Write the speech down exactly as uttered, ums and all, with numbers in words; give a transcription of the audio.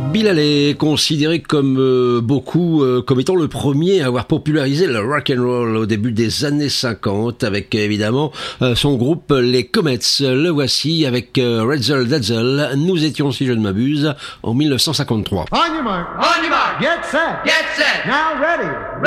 Bill Haley est considéré comme euh, beaucoup euh, comme étant le premier à avoir popularisé le rock and roll au début des années cinquante avec évidemment euh, son groupe les Comets. Le voici avec euh, Razzle Dazzle. Nous étions, si je ne m'abuse, en mille neuf cent cinquante-trois. On your mark. On your mark. Get set. Get set. Now ready. Ready.